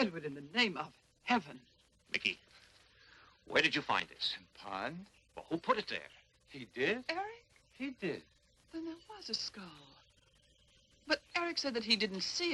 Edward, in the name of heaven. Mickey, where did you find this? Pond? Well, who put it there? He did? Eric? He did. Then there was a skull. But Eric said that he didn't see